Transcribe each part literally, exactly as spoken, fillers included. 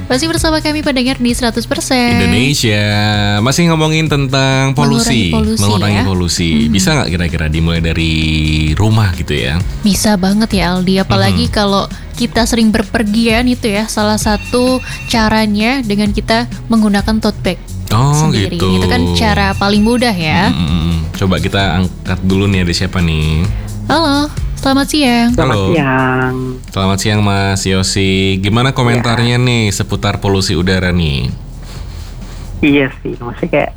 Masih bersama kami pendengar di seratus persen Indonesia. Masih ngomongin tentang polusi, Mengurangi polusi, mengurangi ya? polusi. Hmm. Bisa nggak kira-kira dimulai dari rumah gitu ya? Bisa banget ya Aldi, apalagi Mhm. kalau kita sering berpergian itu ya, salah satu caranya dengan kita menggunakan tote bag Oh sendiri. gitu. Itu kan cara paling mudah ya. Hmm, coba kita angkat dulu nih, ada siapa nih? Halo, selamat siang. Selamat Halo. siang. Selamat siang Mas Yosi. Gimana komentarnya nih seputar polusi udara nih? Iya sih, maksudnya kayak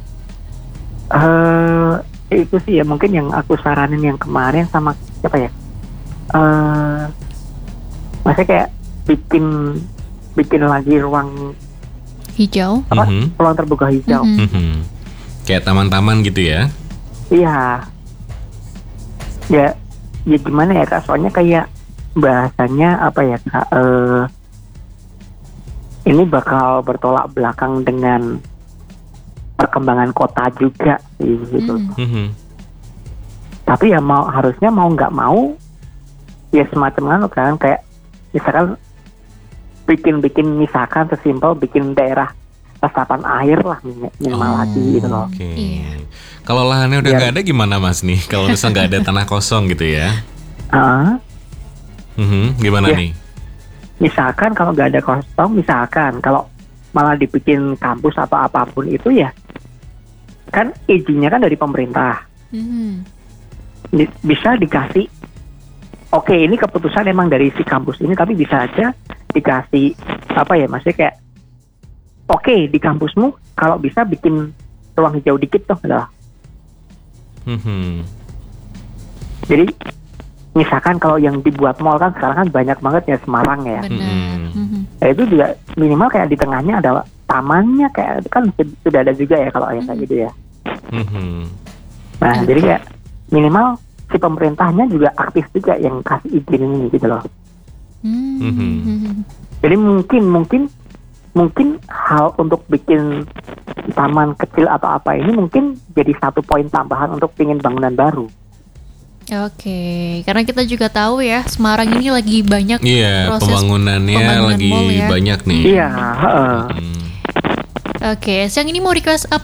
eh itu sih ya mungkin yang aku saranin yang kemarin sama siapa ya? Eh maksudnya kayak bikin bikin lagi ruang Hijau. apa? Mhm. Ruang terbuka hijau. Mhm. Mhm. Kayak taman-taman gitu ya? Iya. Ya, ya gimana ya Kak? Soalnya kayak bahasanya apa ya Kak? Eh ini bakal bertolak belakang dengan perkembangan kota juga sih gitu. Mhm. Mhm. Tapi ya mau harusnya mau nggak mau ya semacam kan kayak misalkan bikin-bikin misalkan sesimpel bikin daerah resapan air lah min- minimal Oh, lagi gitu loh. Oke. Iya. Kalau lahannya udah Biar- nggak ada gimana Mas nih? Kalau misalnya nggak ada tanah kosong gitu ya? Ah, Mhm. Gimana Ya. nih? misalkan kalau nggak ada kosong, misalkan kalau malah dibikin kampus atau apapun itu ya kan izinnya kan dari pemerintah. Mhm. Di- bisa dikasih oke ini keputusan emang dari si kampus ini tapi bisa aja dikasih apa ya maksudnya kayak oke di kampusmu kalau bisa bikin ruang hijau dikit tuh lah. Mhm. Jadi misalkan kalau yang dibuat mall kan sekarang kan banyak banget ya Semarang ya. Benar. Mhm. Mhm. Ya itu juga minimal kayak di tengahnya ada tamannya kayak kan sud- sudah ada juga ya kalau yang kayak gitu ya. Mhm. Nah Oke. jadi kayak minimal si pemerintahnya juga aktif juga yang kasih izin ini gitu loh. Mhm. Jadi mungkin mungkin mungkin hal untuk bikin taman kecil atau apa ini mungkin jadi satu poin tambahan untuk pingin bangunan baru. Oke, karena kita juga tahu ya Semarang ini lagi banyak Iya, proses pembangunannya pembangunan lagi mall ya. banyak nih. Iya, heeh. Mhm. Oke, siang ini mau request apa